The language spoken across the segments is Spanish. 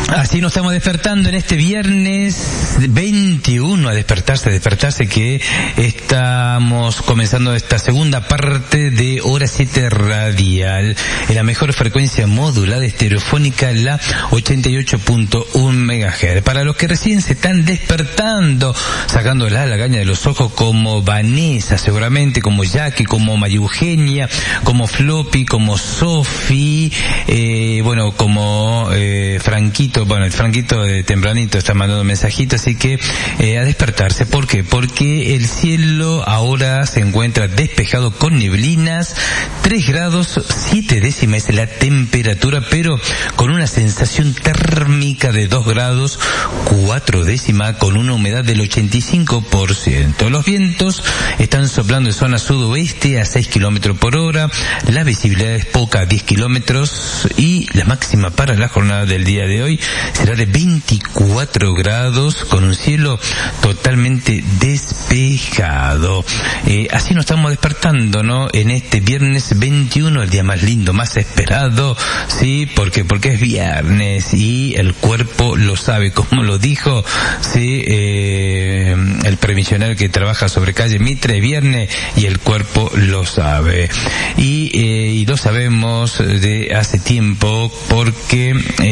Así nos estamos despertando en este viernes 21, a despertarse que estamos comenzando esta segunda parte de Hora 7 Radial, en la mejor frecuencia modulada estereofónica, la 88.1 MHz. Para los que recién se están despertando, sacando la lagaña de los ojos, como Vanessa, seguramente, como Jackie, como María Eugenia, como Floppy, como Sofi, como Franquito. Bueno, el Franquito de tempranito está mandando mensajitos, así que a despertarse. ¿Por qué? Porque el cielo ahora se encuentra despejado con neblinas, 3 grados 7 décimas la temperatura, pero con una sensación térmica de 2 grados 4 décimas, con una humedad del 85%. Los vientos están soplando en zona sudoeste a 6 kilómetros por hora, la visibilidad es poca, 10 kilómetros, y la máxima para la jornada del día de hoy será de 24 grados con un cielo totalmente despejado. Así nos estamos despertando, ¿no? En este viernes 21, el día más lindo, más esperado, ¿sí? Porque es viernes y el cuerpo lo sabe, como lo dijo, ¿sí? El previsional que trabaja sobre calle Mitre, viernes y el cuerpo lo sabe. Y lo sabemos de hace tiempo porque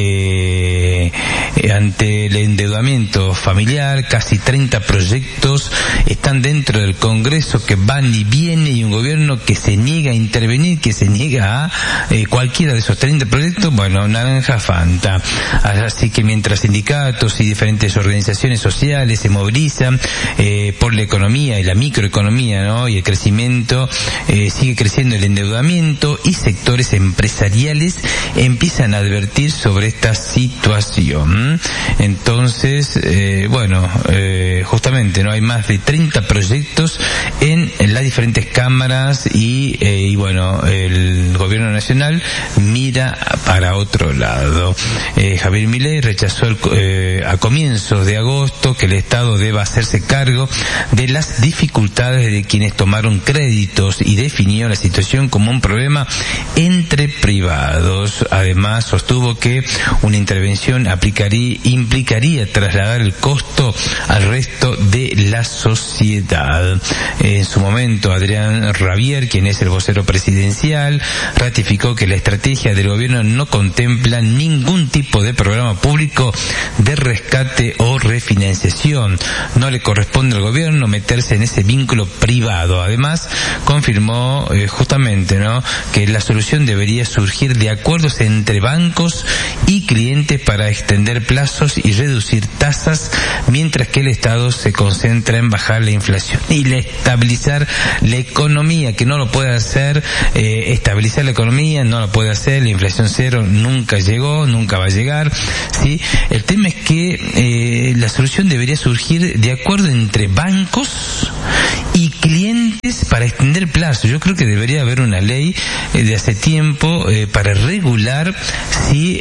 ante el endeudamiento familiar, casi 30 proyectos están dentro del Congreso que van y vienen, y un gobierno que se niega a intervenir, que se niega a cualquiera de esos 30 proyectos. Bueno, naranja Fanta. Así que mientras sindicatos y diferentes organizaciones sociales se movilizan por la economía y la microeconomía, ¿no? Y el crecimiento, sigue creciendo el endeudamiento, y sectores empresariales empiezan a advertir sobre esta situación. Entonces, justamente, no hay más de 30 proyectos en las diferentes cámaras, y el gobierno nacional mira para otro lado. Javier Milei rechazó a comienzos de agosto que el Estado deba hacerse cargo de las dificultades de quienes tomaron créditos, y definió la situación como un problema entre privados. Además, sostuvo que una intervención implicaría trasladar el costo al resto de la sociedad. En su momento, Adrián Rabier, quien es el vocero presidencial, ratificó que la estrategia del gobierno no contempla ningún tipo de programa público de rescate o refinanciación. No le corresponde al gobierno meterse en ese vínculo privado. Además, confirmó justamente, ¿no?, que la solución debería surgir de acuerdos entre bancos y clientes para extender plazos y reducir tasas, mientras que el Estado se concentra en bajar la inflación y estabilizar la economía, que no lo puede hacer. Estabilizar la economía no lo puede hacer, la inflación cero nunca llegó, nunca va a llegar, ¿sí? El tema es que la solución debería surgir de acuerdo entre bancos y clientes para extender plazo. Yo creo que debería haber una ley de hace tiempo para regular si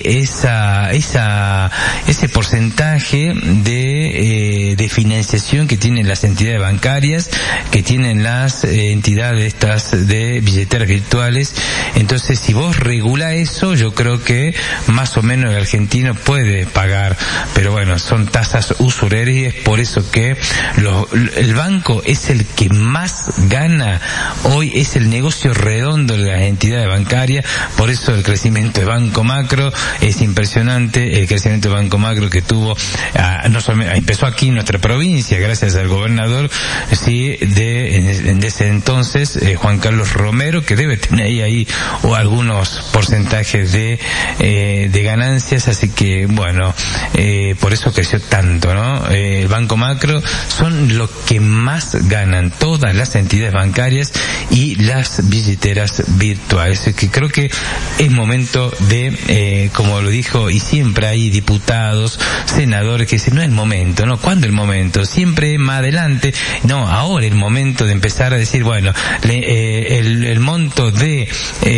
ese porcentaje de financiación que tienen las entidades bancarias, que tienen las entidades estas de billeteras virtuales. Entonces, si vos regula eso, yo creo que más o menos el argentino puede pagar, pero bueno, son tasas usurarias, y es por eso que el banco es el que más gana hoy, es el negocio redondo de las entidades bancarias. Por eso el crecimiento de Banco Macro es impresionante, el crecimiento de Banco Macro que tuvo, no solamente empezó aquí en nuestra provincia gracias al gobernador, sí, de ese entonces, Juan Carlos Romero, que debe tener ahí o algunos porcentajes de ganancias. Así que bueno, por eso creció tanto, ¿no? El Banco Macro son los que más ganan, todas las entidades bancarias y las billeteras virtuales. Es que creo que es momento de, como lo dijo, y siempre hay diputados, senadores que dicen, no es el momento, ¿no? ¿Cuándo el momento? Siempre más adelante. No, ahora es el momento de empezar a decir, bueno, el monto de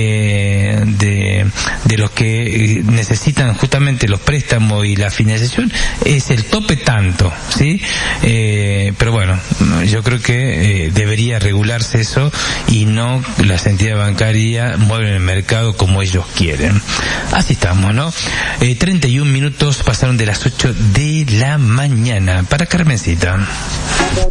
los que necesitan justamente los préstamos y la financiación es el tope tanto, ¿sí? Pero bueno, yo creo que debería regularse eso, y no las entidades bancarias mueven el mercado como ellos quieren. Así estamos, ¿no? 31 minutos pasaron de las 8 de la mañana. Para Carmencita.